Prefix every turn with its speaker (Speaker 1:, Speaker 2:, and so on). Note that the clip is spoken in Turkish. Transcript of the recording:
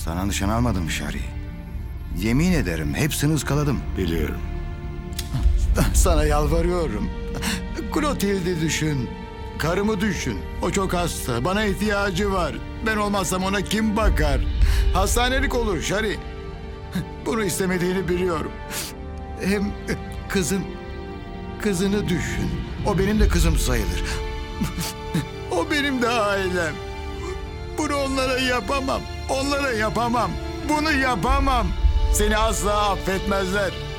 Speaker 1: Sana nişan almadım Şari. Yemin ederim hepsini ıskaladım.
Speaker 2: Biliyorum.
Speaker 1: Sana yalvarıyorum. Clotilde'i düşün. Karımı düşün. O çok hasta. Bana ihtiyacı var. Ben olmazsam ona kim bakar? Hastanelik olur Şari. Bunu istemediğini biliyorum. Hem kızını düşün. O benim de kızım sayılır. O benim de ailem. Bunu onlara yapamam. Onlara yapamam. Bunu yapamam. Seni asla affetmezler.